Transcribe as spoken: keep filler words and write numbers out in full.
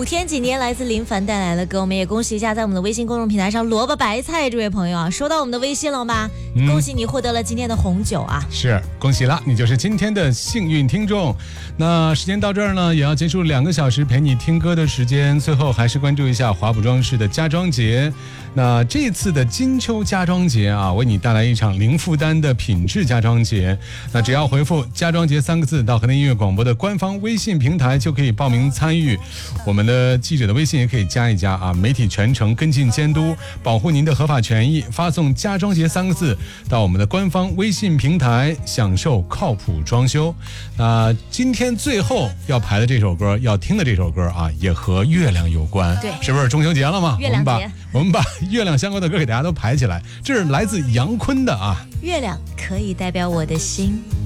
五天几年来自林凡带来的歌，我们也恭喜一下在我们的微信公众平台上萝卜白菜这位朋友啊，收到我们的微信了吗？嗯、恭喜你获得了今天的红酒啊！ 是，恭喜了，你就是今天的幸运听众。那时间到这儿呢，也要结束两个小时陪你听歌的时间。最后还是关注一下华普装饰的家装节。那这次的金秋家装节啊，为你带来一场零负担的品质家装节。那只要回复家装节三个字到河南音乐广播的官方微信平台，就可以报名参与。我们的记者的微信也可以加一加啊，媒体全程跟进监督，保护您的合法权益。发送家装节三个字到我们的官方微信平台，享受靠谱装修。那今天最后要排的这首歌，要听的这首歌啊，也和月亮有关。 对， 是不是中秋节了嘛？ 月亮节， 我们把我们把月亮相关的歌给大家都排起来。这是来自杨坤的啊， 月亮可以代表我的心。